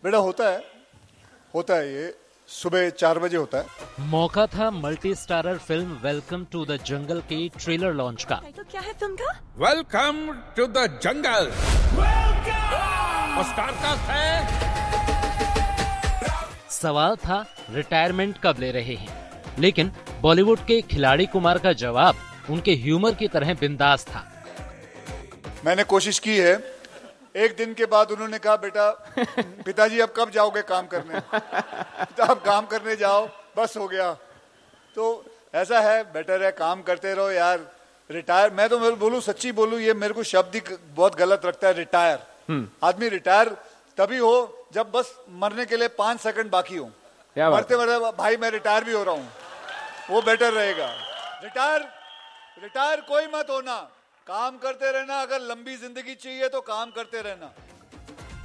बेटा होता है ये सुबह 4 बजे होता है। मौका था multi starrer film welcome to the jungle की ट्रेलर लॉन्च का। तो क्या है फिल्म का? Welcome to the jungle. और स्टार कास्ट है। सवाल था रिटायरमेंट कब ले रहे हैं, लेकिन बॉलीवुड के खिलाड़ी कुमार का जवाब उनके ह्यूमर की तरह बिंदास था। मैंने कोशिश की है। एक दिन के बाद उन्होंने कहा, बेटा पिताजी अब कब जाओगे काम करने? तो अब काम करने जाओ, बस हो गया। तो ऐसा है, बेटर है काम करते रहो यार। रिटायर, मैं तो बोलूं, सच्ची बोलूं, ये मेरे को शब्द ही बहुत गलत लगता है रिटायर। आदमी रिटायर तभी हो जब बस मरने के लिए 5 सेकंड बाकी हो। मरते मरते भाई मैं रिटायर भी हो रहा हूँ, वो बेटर रहेगा। रिटायर कोई मत होना, काम करते रहना। अगर लंबी जिंदगी चाहिए तो काम करते रहना।